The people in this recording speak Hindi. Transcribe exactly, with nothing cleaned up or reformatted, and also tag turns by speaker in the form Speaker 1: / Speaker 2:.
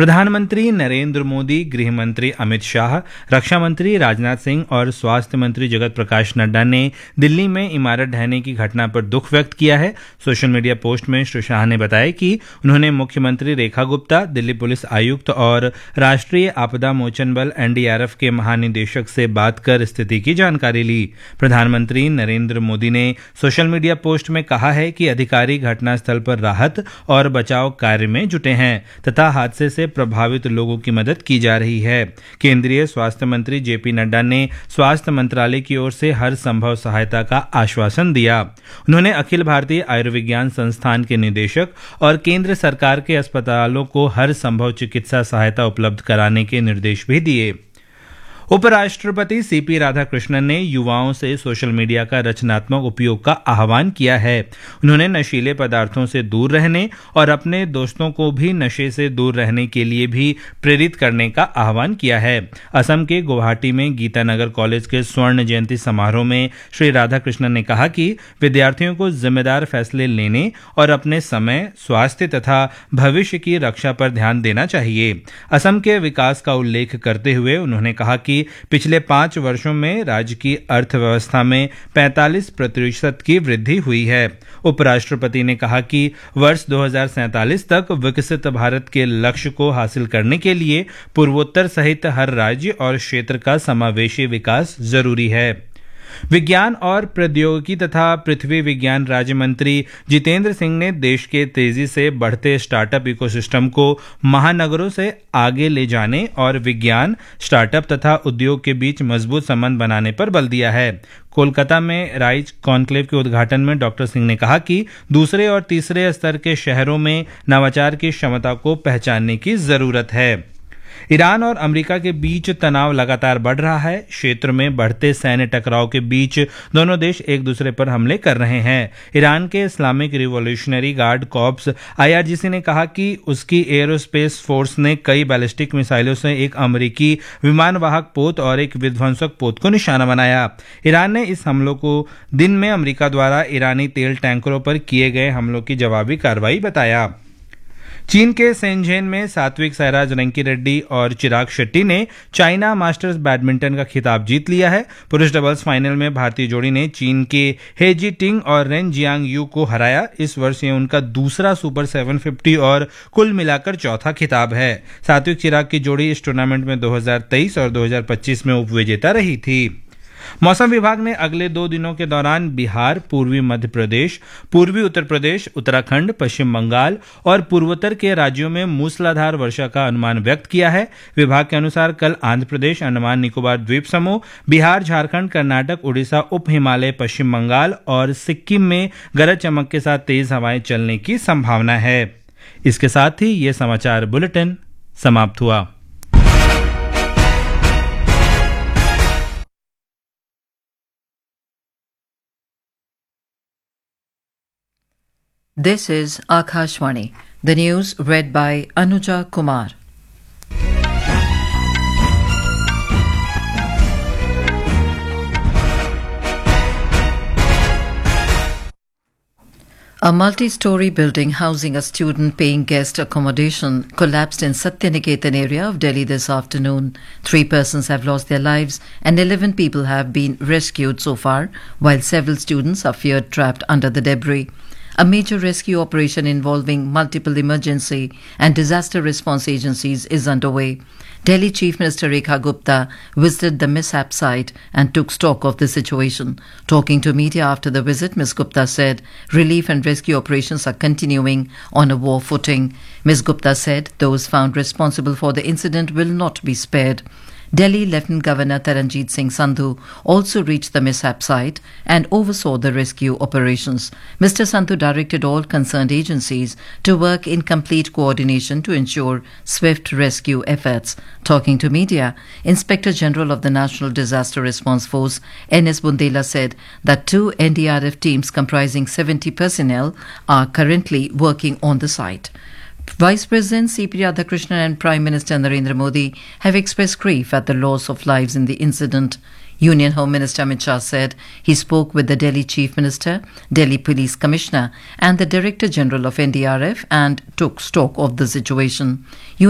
Speaker 1: प्रधानमंत्री नरेंद्र मोदी, गृह मंत्री अमित शाह, रक्षा मंत्री राजनाथ सिंह और स्वास्थ्य मंत्री जगत प्रकाश नड्डा ने दिल्ली में इमारत ढहने की घटना पर दुख व्यक्त किया है। सोशल मीडिया पोस्ट में श्री शाह ने बताया कि उन्होंने मुख्यमंत्री रेखा गुप्ता, दिल्ली पुलिस आयुक्त और राष्ट्रीय आपदा मोचन बल एन डी आर एफ के महानिदेशक से बात कर स्थिति की जानकारी ली। प्रधानमंत्री नरेंद्र मोदी ने सोशल मीडिया पोस्ट में कहा है कि अधिकारी घटनास्थल पर राहत और बचाव कार्य में जुटे हैं तथा हादसे से प्रभावित लोगों की मदद की जा रही है। केंद्रीय स्वास्थ्य मंत्री जे पी नड्डा ने स्वास्थ्य मंत्रालय की ओर से हर संभव सहायता का आश्वासन दिया। उन्होंने अखिल भारतीय आयुर्विज्ञान संस्थान के निदेशक और केंद्र सरकार के अस्पतालों को हर संभव चिकित्सा सहायता उपलब्ध कराने के निर्देश भी दिए। उपराष्ट्रपति सी पी राधाकृष्णन ने युवाओं से सोशल मीडिया का रचनात्मक उपयोग का आह्वान किया है। उन्होंने नशीले पदार्थों से दूर रहने और अपने दोस्तों को भी नशे से दूर रहने के लिए भी प्रेरित करने का आह्वान किया है। असम के गुवाहाटी में गीतानगर कॉलेज के स्वर्ण जयंती समारोह में श्री राधाकृष्णन ने कहा कि विद्यार्थियों को जिम्मेदार फैसले लेने और अपने समय, स्वास्थ्य तथा भविष्य की रक्षा पर ध्यान देना चाहिए। असम के विकास का उल्लेख करते हुए उन्होंने कहा कि पिछले पांच वर्षों में राज्य की अर्थव्यवस्था में पैंतालीस प्रतिशत की वृद्धि हुई है। उपराष्ट्रपति ने कहा कि वर्ष दो हज़ार सैंतालीस तक विकसित भारत के लक्ष्य को हासिल करने के लिए पूर्वोत्तर सहित हर राज्य और क्षेत्र का समावेशी विकास जरूरी है। विज्ञान और प्रौद्योगिकी तथा पृथ्वी विज्ञान राज्य मंत्री जितेंद्र सिंह ने देश के तेजी से बढ़ते स्टार्टअप इकोसिस्टम को महानगरों से आगे ले जाने और विज्ञान, स्टार्टअप तथा उद्योग के बीच मजबूत संबंध बनाने पर बल दिया है। कोलकाता में राइज कॉन्क्लेव के उद्घाटन में डॉक्टर सिंह ने कहा कि दूसरे और तीसरे स्तर के शहरों में नवाचार की क्षमता को पहचानने की जरूरत है। ईरान और अमेरिका के बीच तनाव लगातार बढ़ रहा है। क्षेत्र में बढ़ते सैन्य टकराव के बीच दोनों देश एक दूसरे पर हमले कर रहे हैं। ईरान के Islamic revolutionary guard corps I R G सी ने कहा कि उसकी एयरोस्पेस फोर्स ने कई बैलिस्टिक मिसाइलों से एक अमेरिकी विमानवाहक पोत और एक विध्वंसक पोत को निशाना बनाया। ईरान ने इस हमलों को दिन में अमेरिका द्वारा ईरानी तेल टैंकरों पर किए गए हमलों की जवाबी कार्रवाई बताया। चीन के शेंझेन में सात्विक साईराज रंकीरेड्डी और चिराग शेट्टी ने चाइना मास्टर्स बैडमिंटन का खिताब जीत लिया है। पुरुष डबल्स फाइनल में भारतीय जोड़ी ने चीन के हे जी टिंग और रेन जियांग यू को हराया। इस वर्ष ये उनका दूसरा सुपर सेवन फिफ्टी और कुल मिलाकर चौथा खिताब है। सात्विक चिराग की जोड़ी इस टूर्नामेंट में दो हज़ार तेईस और दो हज़ार पच्चीस में उपविजेता रही थी। मौसम विभाग ने अगले दो दिनों के दौरान बिहार, पूर्वी मध्य प्रदेश, पूर्वी उत्तर प्रदेश, उत्तराखंड, पश्चिम बंगाल और पूर्वोत्तर के राज्यों में मूसलाधार वर्षा का अनुमान व्यक्त किया है। विभाग के अनुसार कल आंध्र प्रदेश, अंडमान निकोबार द्वीप समूह, बिहार, झारखंड, कर्नाटक, उड़ीसा, उप हिमालय, पश्चिम बंगाल और सिक्किम में गरज चमक के साथ तेज हवाएं चलने की संभावना है। इसके साथ ही ये समाचार बुलेटिन समाप्त हुआ।
Speaker 2: This is Akashvani. The news read by Anuja Kumar. A multi-story building housing a student paying guest accommodation collapsed in Satyaniketan area of Delhi this afternoon. Three persons have lost their lives and eleven people have been rescued so far, while several students are feared trapped under the debris. A major rescue operation involving multiple emergency and disaster response agencies is underway. Delhi Chief Minister Rekha Gupta visited the mishap site and took stock of the situation. Talking to media after the visit, Miz Gupta said relief and rescue operations are continuing on a war footing. Miz Gupta said those found responsible for the incident will not be spared. Delhi Lieutenant Governor Taranjeet Singh Sandhu also reached the mishap site and oversaw the rescue operations. Mister Sandhu directed all concerned agencies to work in complete coordination to ensure swift rescue efforts. Talking to media, Inspector General of the National Disaster Response Force, N S Bundela, said that two N D R F teams comprising seventy personnel are currently working on the site. Vice President C P Radhakrishnan and Prime Minister Narendra Modi have expressed grief at the loss of lives in the incident. Union Home Minister Amit Shah said he spoke with the Delhi Chief Minister, Delhi Police Commissioner and the Director General of N D R F and took stock of the situation.